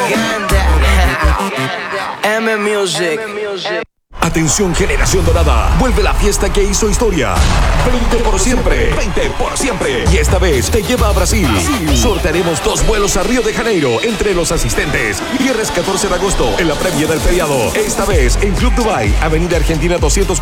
M Music. Atención generación dorada, vuelve la fiesta que hizo historia. 20 por siempre, 20 por siempre. Y esta vez te lleva a Brasil. Sortearemos 2 vuelos a Río de Janeiro entre los asistentes. Viernes 14 de agosto en la previa del feriado. Esta vez en Club Dubai, Avenida Argentina 200.